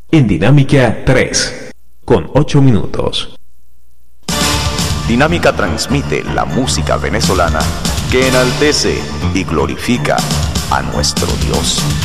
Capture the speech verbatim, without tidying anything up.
en Dinámica tres, con ocho minutos. Dinámica transmite la música venezolana que enaltece y glorifica a nuestro Dios.